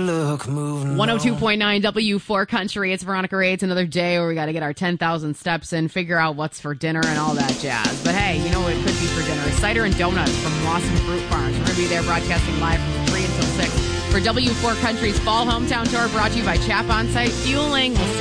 look, moving 102.9 W4 Country. It's Veronica Ray. It's another day where we got to get our 10,000 steps in, figure out what's for dinner and all that jazz. But hey, you know what it could be for dinner? Cider and donuts from Lawson Fruit Farms. We're going to be there broadcasting live from 3 until 6 for W4 Country's Fall Hometown Tour, brought to you by Chap On Site Fueling. We'll see